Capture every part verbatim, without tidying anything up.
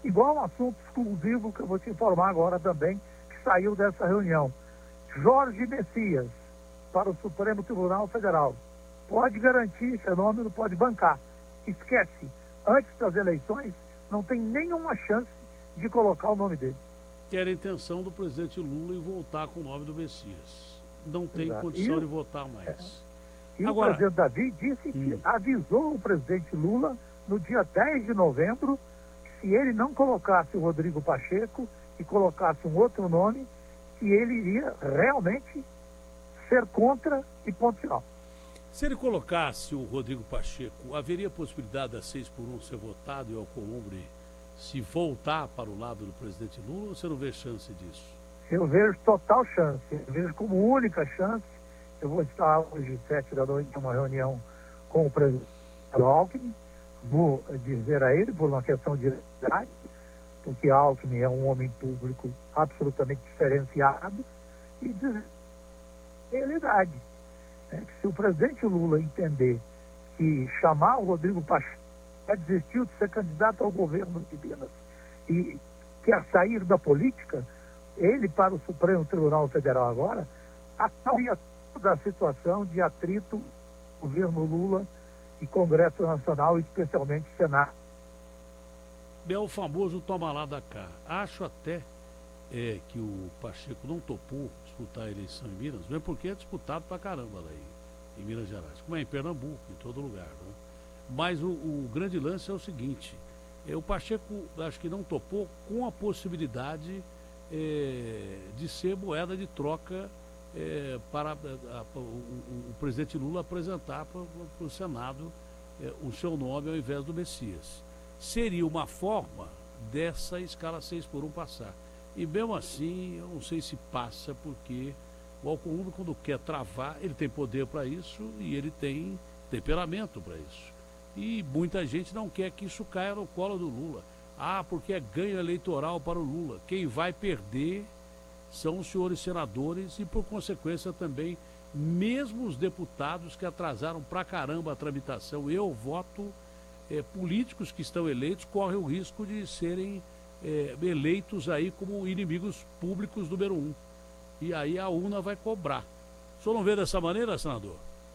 Igual um assunto exclusivo que eu vou te informar agora também, que saiu dessa reunião. Jorge Messias, para o Supremo Tribunal Federal. Pode garantir fenômeno, pode bancar. Esquece, antes das eleições, não tem nenhuma chance de colocar o nome dele. Que era a intenção do presidente Lula em voltar com o nome do Messias. Não tem Exato. condição E, de votar mais. E Agora, o presidente Davi disse que hum. avisou o presidente Lula no dia dez de novembro que se ele não colocasse o Rodrigo Pacheco e colocasse um outro nome, que ele iria realmente ser contra e ponto final. Se ele colocasse o Rodrigo Pacheco, haveria possibilidade da seis por um ser votado e o Alcolumbre se voltar para o lado do presidente Lula, ou você não vê chance disso? Eu vejo total chance, eu vejo como única chance. Eu vou estar hoje, sete da noite, em uma reunião com o presidente Alckmin. Vou dizer a ele, por uma questão de idade, porque Alckmin é um homem público absolutamente diferenciado, e dizer a realidade. Né? Que se o presidente Lula entender que chamar o Rodrigo Pacheco é desistir de ser candidato ao governo de Minas e quer sair da política, ele para o Supremo Tribunal Federal agora, acabaria toda a situação de atrito governo Lula e Congresso Nacional, especialmente Senado. É o famoso toma lá da cá. Acho até é, que o Pacheco não topou disputar a eleição em Minas, mesmo porque é disputado pra caramba lá em, em Minas Gerais, como é em Pernambuco, em todo lugar, né? Mas o, o grande lance é o seguinte, é, o Pacheco acho que não topou com a possibilidade é, de ser moeda de troca é, para a, a, o, o, o presidente Lula apresentar para o Senado é, o seu nome ao invés do Messias. Seria uma forma dessa escala seis por um passar. E mesmo assim, eu não sei se passa, porque o Alcolumbre, quando quer travar, ele tem poder para isso e ele tem temperamento para isso. E muita gente não quer que isso caia no colo do Lula. Ah, porque é ganho eleitoral para o Lula. Quem vai perder são os senhores senadores e, por consequência, também, mesmo os deputados que atrasaram pra caramba a tramitação. Eu voto, é, políticos que estão eleitos correm o risco de serem é, eleitos aí como inimigos públicos número um. E aí a urna vai cobrar. O senhor não vê dessa maneira, senador?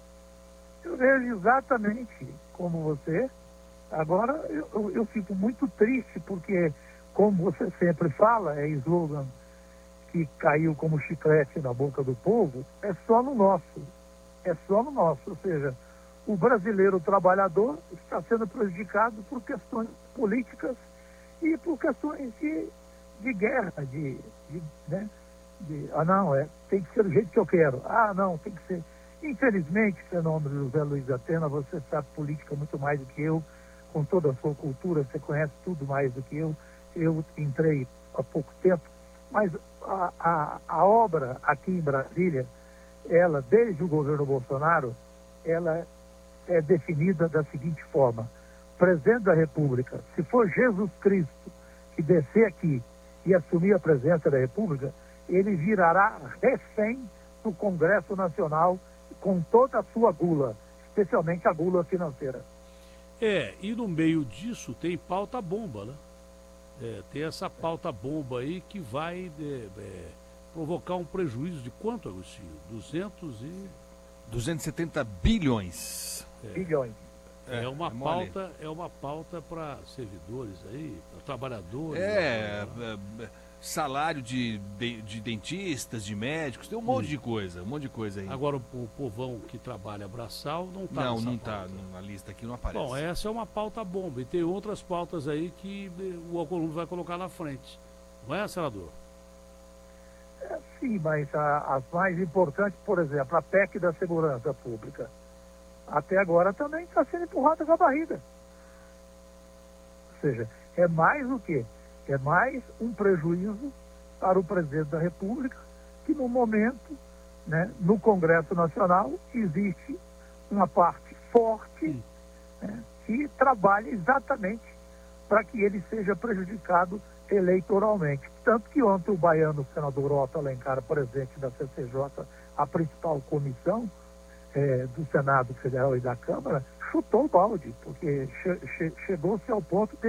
Eu vejo exatamente como você. Agora, eu, eu, eu fico muito triste, porque, como você sempre fala, é slogan que caiu como chiclete na boca do povo, é só no nosso. É só no nosso. Ou seja, o brasileiro trabalhador está sendo prejudicado por questões políticas e por questões de, de guerra, de, de, né? de, ah, não, é, tem que ser do jeito que eu quero. Ah, não, tem que ser... Infelizmente, fenômeno José Luiz Atena, você sabe política muito mais do que eu, com toda a sua cultura, você conhece tudo mais do que eu. Eu entrei há pouco tempo, mas a, a, a obra aqui em Brasília, ela, desde o governo Bolsonaro, ela é definida da seguinte forma: presidente da República, se for Jesus Cristo que descer aqui e assumir a presidência da República, ele virará refém do Congresso Nacional com toda a sua gula, especialmente a gula financeira. É, e no meio disso tem pauta bomba, né? É, tem essa pauta bomba aí que vai é, é, provocar um prejuízo de quanto, Agostinho? duzentos e... duzentos e setenta bilhões. É. Bilhões. É, é uma é pauta, é uma pauta para servidores aí, para trabalhadores. É, né? Salário de, de, de dentistas, de médicos, tem um monte Sim. de coisa, um monte de coisa aí. Agora o, o povão que trabalha braçal não está Não, não está na lista aqui, não aparece. Bom, essa é uma pauta bomba e tem outras pautas aí que o Alcolumbre vai colocar na frente. Não é, senador? É, sim, mas a, as mais importantes, por exemplo, a P E C da Segurança Pública, até agora também está sendo empurrada com a barriga. Ou seja, é mais o quê? É mais um prejuízo para o presidente da República, que no momento, né, no Congresso Nacional, existe uma parte forte, né, que trabalha exatamente para que ele seja prejudicado eleitoralmente. Tanto que ontem o baiano, o senador Otto Alencar, presidente da C C J, a principal comissão é, do Senado Federal e da Câmara, chutou o balde, porque che che chegou-se ao ponto de